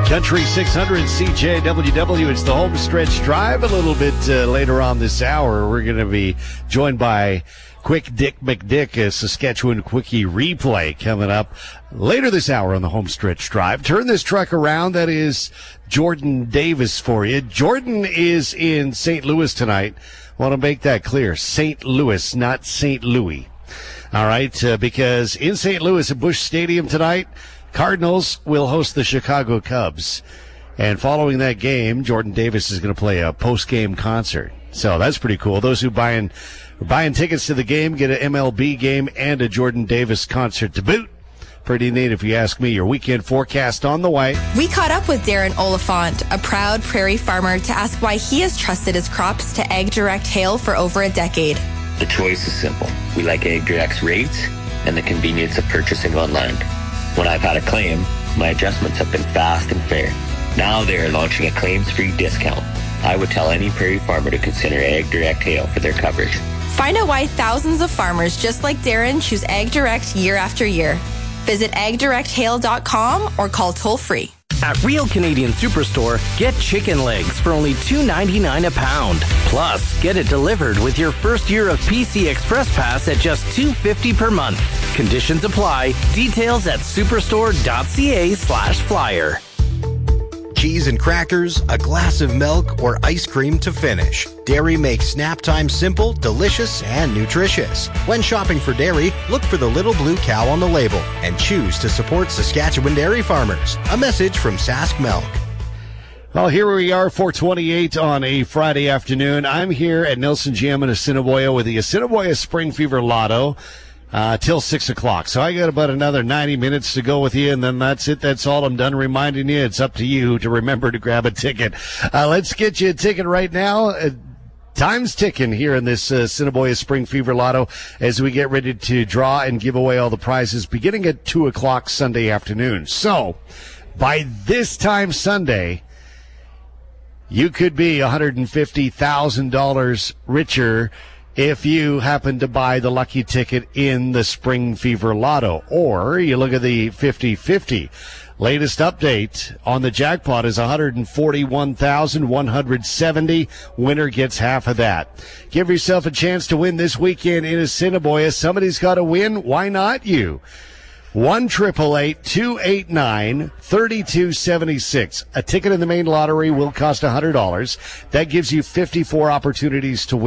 Country 600 CJWW. It's the home stretch drive. A little bit later on this hour, we're going to be joined by Quick Dick McDick, a Saskatchewan Quickie replay coming up later this hour on the home stretch drive. Turn this truck around. That is Jordan Davis for you. Jordan is in St. Louis tonight. Want to make that clear. St. Louis, not St. Louis. All right, because in St. Louis at Busch Stadium tonight, Cardinals will host the Chicago Cubs. And following that game, Jordan Davis is going to play a post-game concert. So that's pretty cool. Those who buying tickets to the game get an MLB game and a Jordan Davis concert to boot. Pretty neat if you ask me. Your weekend forecast on the way. We caught up with Darren Oliphant, a proud prairie farmer, to ask why he has trusted his crops to Ag Direct Hail for over a decade. The choice is simple. We like Ag Direct's rates and the convenience of purchasing on land. When I've had a claim, my adjustments have been fast and fair. Now they are launching a claims-free discount. I would tell any prairie farmer to consider Ag Direct Hail for their coverage. Find out why thousands of farmers just like Darren choose Ag Direct year after year. Visit agdirecthail.com or call toll-free. At Real Canadian Superstore, get chicken legs for only $2.99 a pound. Plus, get it delivered with your first year of PC Express Pass at just $2.50 per month. Conditions apply. Details at superstore.ca/flyer. Cheese and crackers, a glass of milk, or ice cream to finish. Dairy makes snap time simple, delicious, and nutritious. When shopping for dairy, look for the little blue cow on the label and choose to support Saskatchewan dairy farmers. A message from Sask Milk. Well, here we are, 4:28 on a Friday afternoon. I'm here at Nelson GM in Assiniboia with the Assiniboia Spring Fever Lotto. Till 6 o'clock. So I got about another 90 minutes to go with you, and then that's it. That's all. I'm done reminding you. It's up to you to remember to grab a ticket. Let's get you a ticket right now. Time's ticking here in this Assiniboia Spring Fever Lotto as we get ready to draw and give away all the prizes beginning at 2 o'clock Sunday afternoon. So by this time Sunday, you could be $150,000 richer if you happen to buy the lucky ticket in the Spring Fever Lotto. Or you look at the 50-50. Latest update on the jackpot is $141,170. Winner gets half of that. Give yourself a chance to win this weekend in Assiniboia. Somebody's got to win. Why not you? 1-888-289-3276. A ticket in the main lottery will cost $100. That gives you 54 opportunities to win.